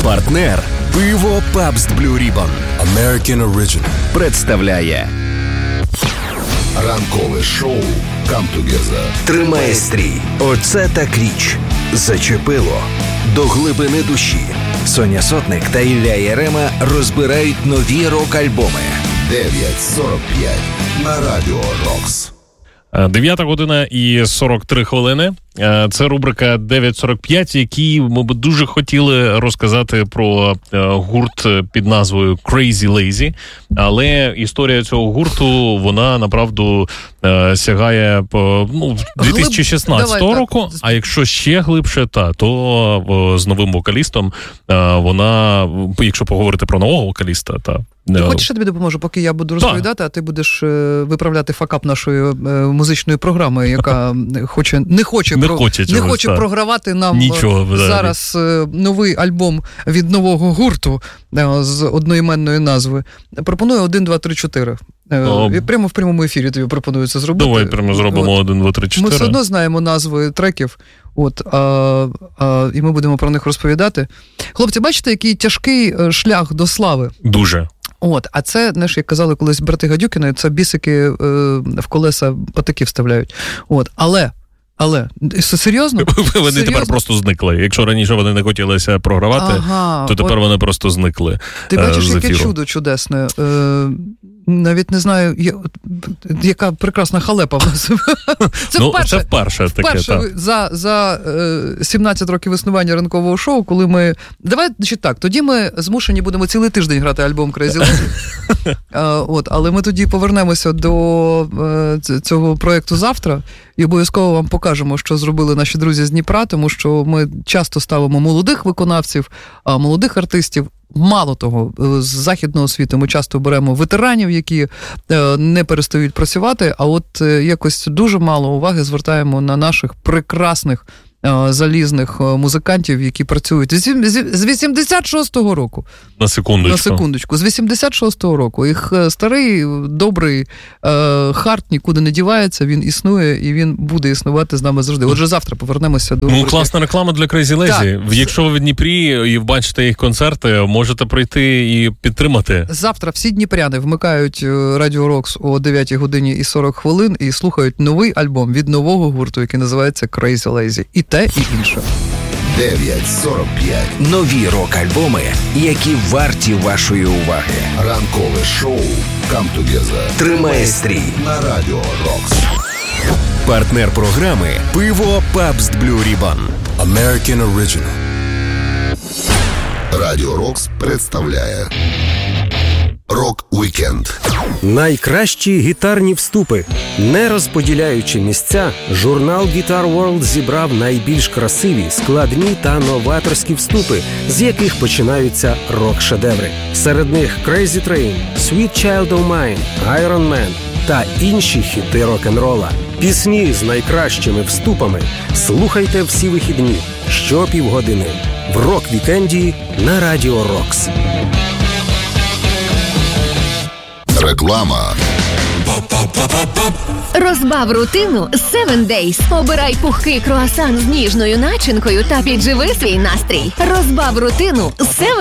Партнер пиво Pabst Blue Ribbon American Original представляє ранкове шоу Come Together. Тримає стрій. Оце так річ. Зачепило. До глибини душі. Соня Сотник та Ілля Ярема розбирають нові рок-альбоми. 9:45 на Радіо Рокс. 9 година і 43 хвилини. Це рубрика 9.45, якій ми б дуже хотіли розказати про гурт під назвою Crazy Lazy. Але історія цього гурту, вона, направду, сягає 2016 року. А якщо ще глибше, то з новим вокалістом вона, якщо поговорити про нового вокаліста, Ти хочеш, я тобі допоможу, поки я буду розповідати, а ти будеш виправляти факап нашої музичної програми, яка не хоче програвати нам нічого, зараз новий альбом від нового гурту з одноіменної назви. Пропоную 1, 2, 3, 4. Прямо в прямому ефірі тобі пропоную це зробити. Давай прямо зробимо 1, 2, 3, 4. Ми все одно знаємо назви треків, і ми будемо про них розповідати. Хлопці, бачите, який тяжкий шлях до слави? Дуже. А це, знаєш, як казали колись брати Гадюкіни, це бісики в колеса патики вставляють. Але, серйозно? Вони тепер просто зникли. Якщо раніше вони не хотілися програвати, то тепер вони просто зникли. Ти бачиш, яке чудо чудесне. Навіть не знаю, яка прекрасна халепа в нас. Це вперше таке, так. За 17 років існування ранкового шоу, коли ми... Давай, так, тоді ми змушені будемо цілий тиждень грати альбом Crazy Lazy. Але ми тоді повернемося до цього проєкту завтра і обов'язково вам покажемо, що зробили наші друзі з Дніпра, тому що ми часто ставимо молодих виконавців, молодих артистів. Мало того, з західного світу ми часто беремо ветеранів, які не перестають працювати, а якось дуже мало уваги звертаємо на наших прекрасних залізних музикантів, які працюють з 86-го року. На секундочку. З 86-го року. Їх старий, добрий хард нікуди не дівається, він існує і він буде існувати з нами завжди. Отже, завтра повернемося до... класна реклама для Crazy Lazy. Якщо ви в Дніпрі і бачите їх концерти, можете прийти і підтримати. Завтра всі дніпряни вмикають Радіо Рокс о 9 годині і 40 хвилин і слухають новий альбом від нового гурту, який називається Crazy Lazy. І те, і інше. 9:45. Нові рок-альбоми, які варті вашої уваги. Ранкове шоу Come Together. Тримає стрій на Радіо Рокс. Партнер програми пиво Pabst Blue Ribbon American Original. Радіо Рокс представляє Рок-вікенд. Найкращі гітарні вступи. Не розподіляючи місця, журнал Guitar World зібрав найбільш красиві, складні та новаторські вступи, з яких починаються рок-шедеври. Серед них Crazy Train, Sweet Child O' Mine, Iron Man та інші хіти рок-н-рола. Пісні з найкращими вступами слухайте всі вихідні, щопівгодини. В рок-вікенді на Радіо Рокс. Реклама. Розбав рутину 7 Days. Обирай пухкий круасан з ніжною начинкою та підживи свій настрій. Розбав рутину 7